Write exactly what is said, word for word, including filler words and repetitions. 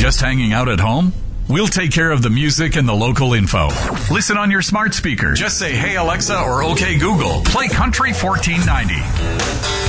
Just hanging out at home? We'll take care of the music and the local info. Listen on your smart speaker. Just say, "Hey Alexa," or "Okay Google, play Country fourteen ninety."